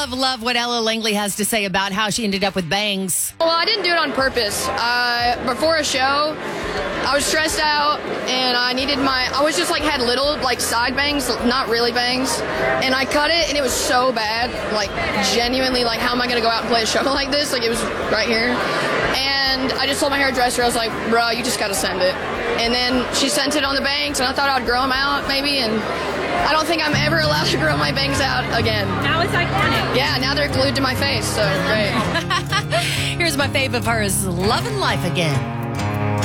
Love what Ella Langley has to say about how she ended up with bangs. Well, I didn't do it on purpose. Before a show, I was stressed out and I was just like had little like side bangs, not really bangs. And I cut it and it was so bad, like genuinely like how am I going to go out and play a show like this? Like it was right here. And I just told my hairdresser, I was like, bro, you just got to send it. And then she sent it on the bangs and I thought I'd grow them out maybe. And I don't think I'm ever allowed to grow my bangs out again. Now it's iconic. Yeah, now they're glued to my face, so great. Here's my fave of hers, Lovin' Life Again.